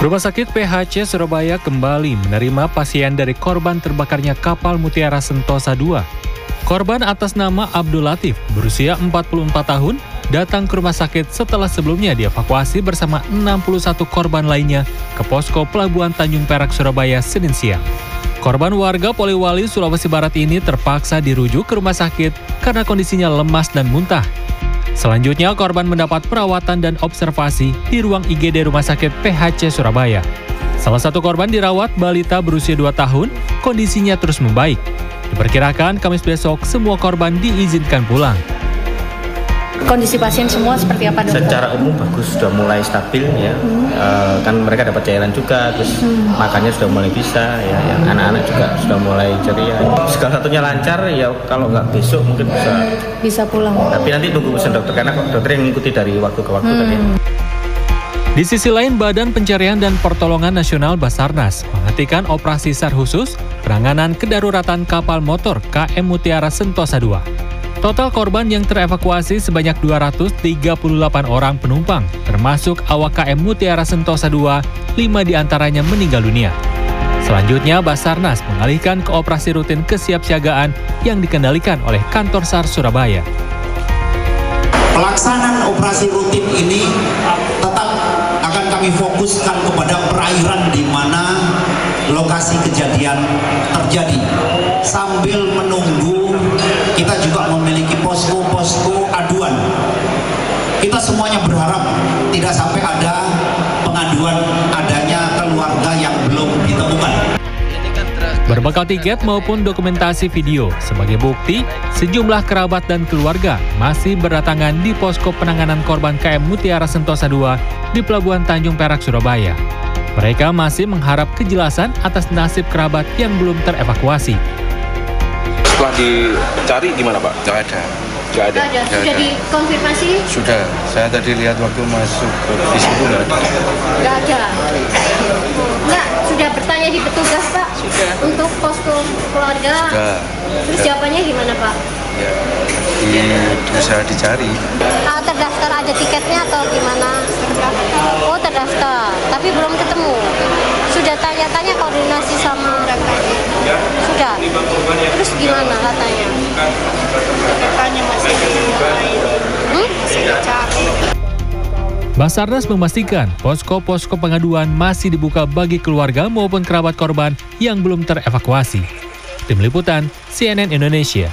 Rumah sakit PHC Surabaya kembali menerima pasien dari korban terbakarnya kapal Mutiara Sentosa II. Korban atas nama Abdul Latif, berusia 44 tahun, datang ke rumah sakit setelah sebelumnya dievakuasi bersama 61 korban lainnya ke posko Pelabuhan Tanjung Perak, Surabaya, Senin siang. Korban warga Polewali, Sulawesi Barat ini terpaksa dirujuk ke rumah sakit karena kondisinya lemas dan muntah. Selanjutnya, korban mendapat perawatan dan observasi di ruang IGD Rumah Sakit PHC Surabaya. Salah satu korban dirawat balita berusia 2 tahun, kondisinya terus membaik. Diperkirakan Kamis besok semua korban diizinkan pulang. Kondisi pasien semua seperti apa, dokter? Secara umum bagus, sudah mulai stabil ya. Kan mereka dapat cairan juga, terus makannya sudah mulai bisa ya. Anak-anak juga sudah mulai ceria. Segala satunya lancar ya, kalau nggak besok mungkin bisa pulang. Tapi nanti tunggu pesan dokter, karena dokter yang mengikuti dari waktu ke waktu tadi. Di sisi lain, Badan Pencarian dan Pertolongan Nasional Basarnas menghentikan operasi SAR khusus penanganan kedaruratan kapal motor KM Mutiara Sentosa II. Total korban yang terevakuasi sebanyak 238 orang penumpang, termasuk awak KM Mutiara Sentosa II, 5 diantaranya meninggal dunia. Selanjutnya, Basarnas mengalihkan ke operasi rutin kesiapsiagaan yang dikendalikan oleh Kantor SAR Surabaya. Pelaksanaan operasi rutin ini tetap akan kami fokuskan kepada perairan di mana lokasi kejadian terjadi. Sambil menunggu, kita juga memiliki posko-posko aduan. Kita semuanya berharap tidak sampai ada pengaduan adanya keluarga yang belum ditemukan. Berbekal tiket maupun dokumentasi video, sebagai bukti, sejumlah kerabat dan keluarga masih berdatangan di posko penanganan korban KM Mutiara Sentosa II di Pelabuhan Tanjung Perak, Surabaya. Mereka masih mengharap kejelasan atas nasib kerabat yang belum terevakuasi. Setelah dicari gimana, Pak? Nggak ada. Sudah dikonfirmasi? Sudah. Saya tadi lihat waktu masuk ke disitu nggak ada. Nggak ada. Enggak, sudah bertanya di petugas, Pak? Sudah. Untuk posko keluarga? Sudah. Terus jawabannya gimana, Pak? Ya, bisa dicari. Terdaftar ada tiketnya atau gimana? Oh, terdaftar, tapi belum ketemu. Sudah tanya-tanya koordinasi sama sudah. Terus gimana katanya? Katanya masih dicari. Basarnas memastikan posko-posko pengaduan masih dibuka bagi keluarga maupun kerabat korban yang belum terevakuasi. Tim Liputan, CNN Indonesia.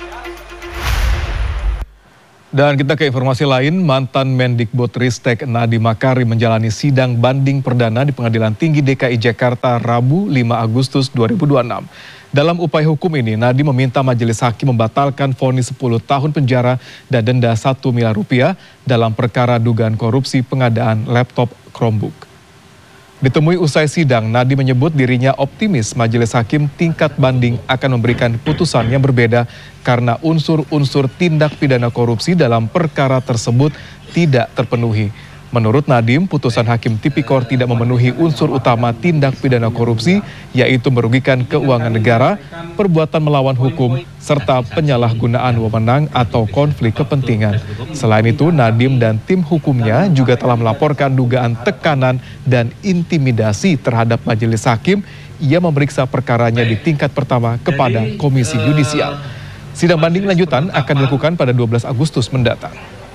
Dan kita ke informasi lain, mantan Mendikbudristek Nadiem Makarim menjalani sidang banding perdana di Pengadilan Tinggi DKI Jakarta Rabu 5 Agustus 2026. Dalam upaya hukum ini, Nadiem meminta majelis hakim membatalkan vonis 10 tahun penjara dan denda 1 miliar rupiah dalam perkara dugaan korupsi pengadaan laptop Chromebook. Ditemui usai sidang, Nadiem menyebut dirinya optimis majelis hakim tingkat banding akan memberikan putusan yang berbeda karena unsur-unsur tindak pidana korupsi dalam perkara tersebut tidak terpenuhi. Menurut Nadiem, putusan Hakim Tipikor tidak memenuhi unsur utama tindak pidana korupsi, yaitu merugikan keuangan negara, perbuatan melawan hukum, serta penyalahgunaan wewenang atau konflik kepentingan. Selain itu, Nadiem dan tim hukumnya juga telah melaporkan dugaan tekanan dan intimidasi terhadap majelis hakim. Ia memeriksa perkaranya di tingkat pertama kepada Komisi Yudisial. Sidang banding lanjutan akan dilakukan pada 12 Agustus mendatang.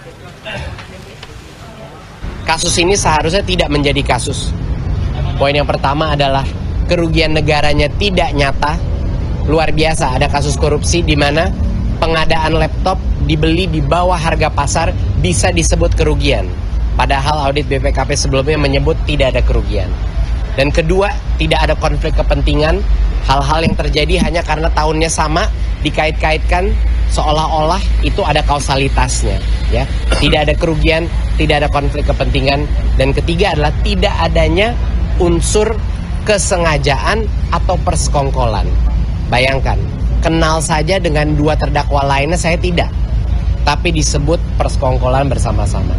Kasus ini seharusnya tidak menjadi kasus. Poin yang pertama adalah kerugian negaranya tidak nyata. Luar biasa, ada kasus korupsi di mana pengadaan laptop dibeli di bawah harga pasar bisa disebut kerugian. Padahal audit BPKP sebelumnya menyebut tidak ada kerugian. Dan kedua, tidak ada konflik kepentingan. Hal-hal yang terjadi hanya karena tahunnya sama, dikait-kaitkan seolah-olah itu ada kausalitasnya. Ya, tidak ada kerugian, tidak ada konflik kepentingan. Dan ketiga adalah tidak adanya unsur kesengajaan atau persekongkolan. Bayangkan, kenal saja dengan 2 terdakwa lainnya saya tidak, tapi disebut persekongkolan bersama-sama.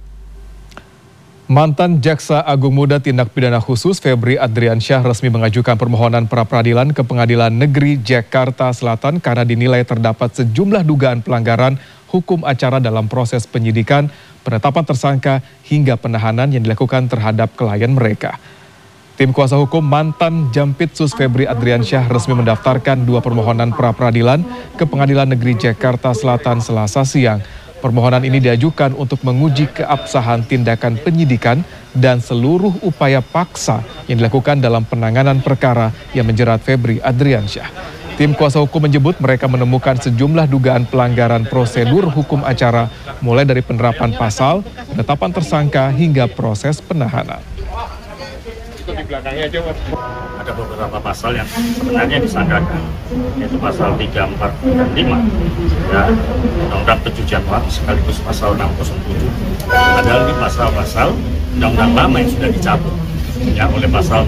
Mantan Jaksa Agung Muda Tindak Pidana Khusus Febri Adriansyah resmi mengajukan permohonan pra-peradilan ke Pengadilan Negeri Jakarta Selatan karena dinilai terdapat sejumlah dugaan pelanggaran hukum acara dalam proses penyidikan, penetapan tersangka, hingga penahanan yang dilakukan terhadap klien mereka. Tim kuasa hukum mantan Jampitsus Febri Adriansyah resmi mendaftarkan 2 permohonan pra-peradilan ke Pengadilan Negeri Jakarta Selatan Selasa siang. Permohonan ini diajukan untuk menguji keabsahan tindakan penyidikan dan seluruh upaya paksa yang dilakukan dalam penanganan perkara yang menjerat Febri Adriansyah. Tim kuasa hukum menyebut mereka menemukan sejumlah dugaan pelanggaran prosedur hukum acara, mulai dari penerapan pasal, penetapan tersangka, hingga proses penahanan. Di belakangnya aja, ada beberapa pasal yang sebenarnya disangkakan, yaitu pasal 3, 4, dan 5 ya, Undang-Undang Pencucian Uang sekaligus pasal 607. Padahal ini pasal-pasal undang-undang lama yang sudah dicabut ya oleh pasal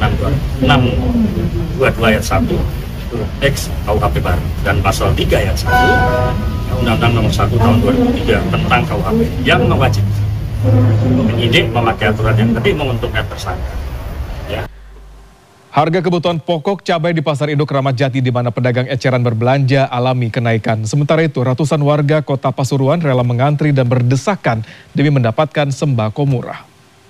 622 ayat 1 huruf X KUHP baru, dan pasal 3 ayat 1 Undang-Undang nomor 1 tahun 2003 tentang KUHP yang mewajibkan penyidik memakai aturan yang lebih menguntungkan tersangka. Harga kebutuhan pokok cabai di Pasar Induk Ramat Jati di mana pedagang eceran berbelanja alami kenaikan. Sementara itu, ratusan warga Kota Pasuruan rela mengantri dan berdesakan demi mendapatkan sembako murah.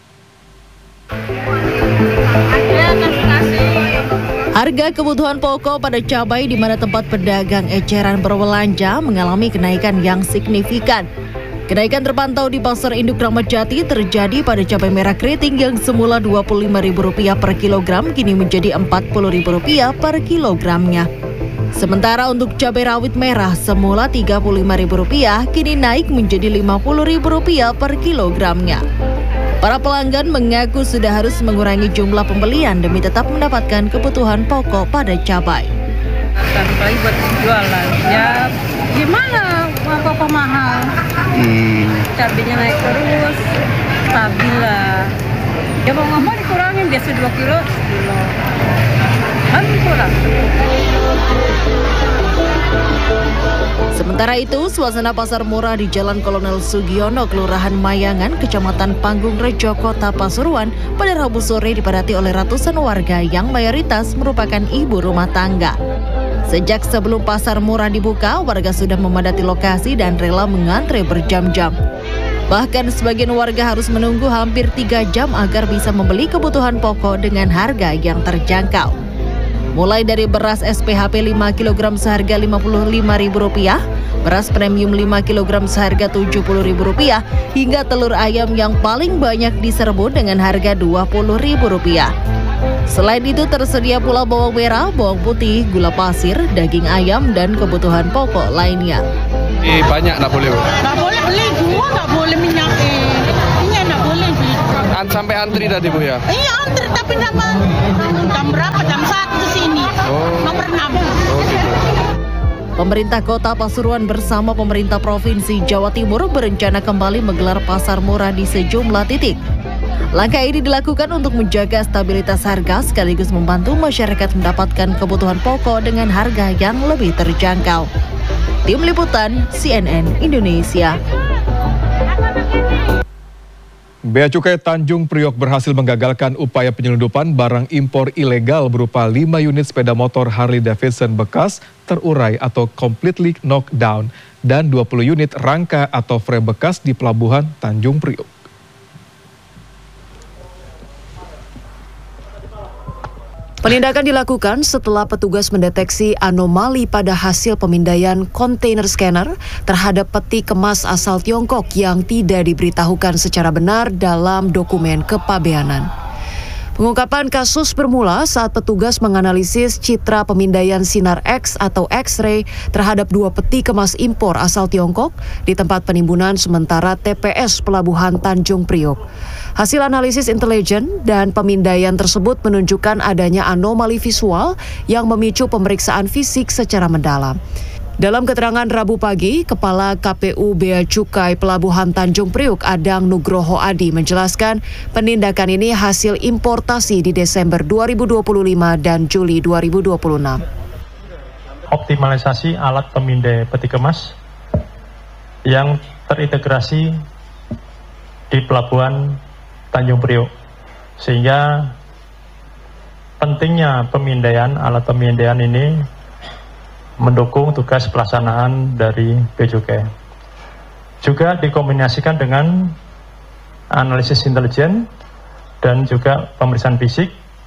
Harga kebutuhan pokok pada cabai di mana tempat pedagang eceran berbelanja mengalami kenaikan yang signifikan. Kenaikan terpantau di Pasar Induk Ramat Jati terjadi pada cabai merah keriting yang semula Rp25.000 per kilogram kini menjadi Rp40.000 per kilogramnya. Sementara untuk cabai rawit merah semula Rp35.000 kini naik menjadi Rp50.000 per kilogramnya. Para pelanggan mengaku sudah harus mengurangi jumlah pembelian demi tetap mendapatkan kebutuhan pokok pada cabai. Apalagi buat jualan, ya gimana apa-apa mahal. Cabainya naik terus, stabil lah. Ya mau nggak mau dikurangin, biasa 2 kilo, 1 kilo. Kan kurang. Sementara itu, suasana pasar murah di Jalan Kolonel Sugiono, Kelurahan Mayangan, Kecamatan Panggung Rejo, Kota Pasuruan pada Rabu sore dipadati oleh ratusan warga yang mayoritas merupakan ibu rumah tangga. Sejak sebelum pasar murah dibuka, warga sudah memadati lokasi dan rela mengantre berjam-jam. Bahkan sebagian warga harus menunggu hampir 3 jam agar bisa membeli kebutuhan pokok dengan harga yang terjangkau. Mulai dari beras SPHP 5 kg seharga Rp55.000, beras premium 5 kg seharga Rp70.000, hingga telur ayam yang paling banyak diserbu dengan harga Rp20.000. Selain itu tersedia pula bawang merah, bawang putih, gula pasir, daging ayam, dan kebutuhan pokok lainnya. Banyak nggak boleh? Nggak boleh beli juga, nggak boleh minyak. Iya nggak boleh beli. Sampai antri tadi Bu ya? Iya antri, tapi jam berapa? Jam 1 sini. Nomor 6. Gitu. Pemerintah Kota Pasuruan bersama pemerintah Provinsi Jawa Timur berencana kembali menggelar pasar murah di sejumlah titik. Langkah ini dilakukan untuk menjaga stabilitas harga sekaligus membantu masyarakat mendapatkan kebutuhan pokok dengan harga yang lebih terjangkau. Tim Liputan CNN Indonesia. Bea Cukai Tanjung Priok berhasil menggagalkan upaya penyelundupan barang impor ilegal berupa 5 unit sepeda motor Harley Davidson bekas terurai atau completely knocked down dan 20 unit rangka atau frame bekas di Pelabuhan Tanjung Priok. Penindakan dilakukan setelah petugas mendeteksi anomali pada hasil pemindaian kontainer scanner terhadap peti kemas asal Tiongkok yang tidak diberitahukan secara benar dalam dokumen kepabeanan. Pengungkapan kasus bermula saat petugas menganalisis citra pemindaian sinar X atau X-ray terhadap 2 peti kemas impor asal Tiongkok di tempat penimbunan sementara TPS Pelabuhan Tanjung Priok. Hasil analisis intelijen dan pemindaian tersebut menunjukkan adanya anomali visual yang memicu pemeriksaan fisik secara mendalam. Dalam keterangan Rabu pagi, Kepala KPU Bea Cukai Pelabuhan Tanjung Priok Adang Nugroho Adi menjelaskan penindakan ini hasil importasi di Desember 2025 dan Juli 2026. Optimalisasi alat pemindai peti kemas yang terintegrasi di Pelabuhan Tanjung Priok, sehingga pentingnya pemindaian alat pemindaian ini mendukung tugas pelaksanaan dari Bea Cukai. Juga dikombinasikan dengan analisis intelijen dan juga pemeriksaan fisik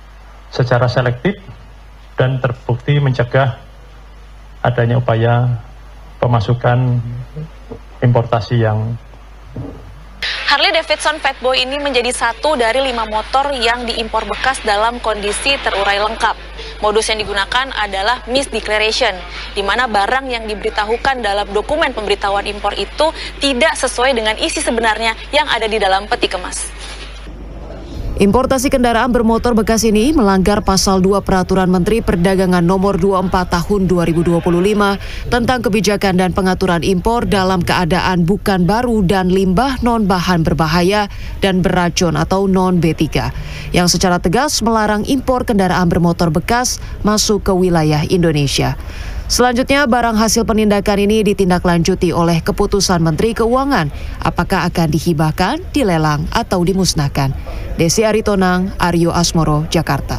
secara selektif dan terbukti mencegah adanya upaya pemasukan importasi yang Harley Davidson Fatboy ini menjadi satu dari 5 motor yang diimpor bekas dalam kondisi terurai lengkap. Modus yang digunakan adalah misdeclaration, di mana barang yang diberitahukan dalam dokumen pemberitahuan impor itu tidak sesuai dengan isi sebenarnya yang ada di dalam peti kemas. Importasi kendaraan bermotor bekas ini melanggar Pasal 2 Peraturan Menteri Perdagangan Nomor 24 Tahun 2025 tentang kebijakan dan pengaturan impor dalam keadaan bukan baru dan limbah non-bahan berbahaya dan beracun atau non-B3, yang secara tegas melarang impor kendaraan bermotor bekas masuk ke wilayah Indonesia. Selanjutnya, barang hasil penindakan ini ditindaklanjuti oleh keputusan Menteri Keuangan, apakah akan dihibahkan, dilelang, atau dimusnahkan. Desi Aritonang, Aryo Asmoro, Jakarta.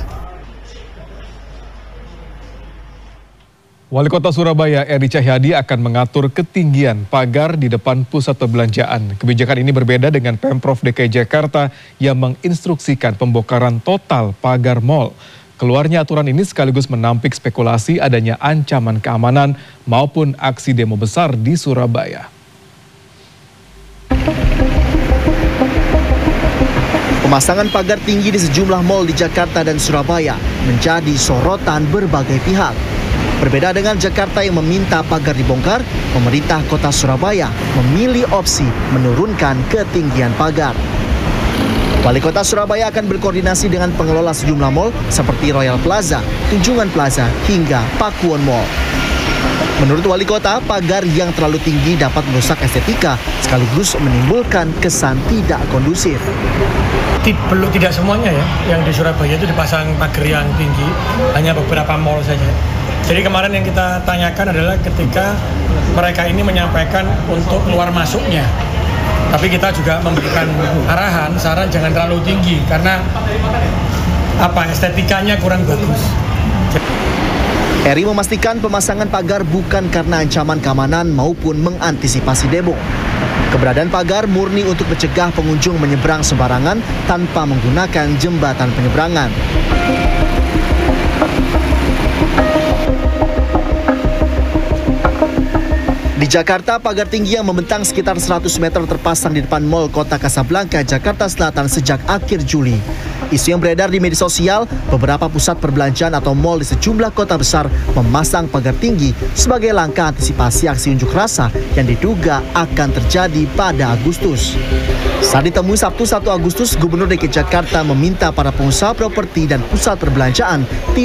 Wali Kota Surabaya Eri Cahyadi akan mengatur ketinggian pagar di depan pusat perbelanjaan. Kebijakan ini berbeda dengan Pemprov DKI Jakarta yang menginstruksikan pembongkaran total pagar mal. Keluarnya aturan ini sekaligus menampik spekulasi adanya ancaman keamanan maupun aksi demo besar di Surabaya. Pemasangan pagar tinggi di sejumlah mal di Jakarta dan Surabaya menjadi sorotan berbagai pihak. Berbeda dengan Jakarta yang meminta pagar dibongkar, pemerintah kota Surabaya memilih opsi menurunkan ketinggian pagar. Wali Kota Surabaya akan berkoordinasi dengan pengelola sejumlah mal seperti Royal Plaza, Tunjungan Plaza, hingga Pakuwon Mall. Menurut Wali Kota, pagar yang terlalu tinggi dapat merusak estetika sekaligus menimbulkan kesan tidak kondusif. Tidak semuanya ya, yang di Surabaya itu dipasang pagar yang tinggi, hanya beberapa mal saja. Jadi kemarin yang kita tanyakan adalah ketika mereka ini menyampaikan untuk keluar masuknya. Tapi kita juga memberikan arahan, saran jangan terlalu tinggi karena estetikanya kurang bagus. Eri memastikan pemasangan pagar bukan karena ancaman keamanan maupun mengantisipasi demo. Keberadaan pagar murni untuk mencegah pengunjung menyeberang sembarangan tanpa menggunakan jembatan penyeberangan. Di Jakarta, pagar tinggi yang membentang sekitar 100 meter terpasang di depan Mall Kota Kasablanka, Jakarta Selatan sejak akhir Juli. Isu yang beredar di media sosial, beberapa pusat perbelanjaan atau mal di sejumlah kota besar memasang pagar tinggi sebagai langkah antisipasi aksi unjuk rasa yang diduga akan terjadi pada Agustus. Saat ditemui Sabtu 1 Agustus, Gubernur DKI Jakarta meminta para pengusaha properti dan pusat perbelanjaan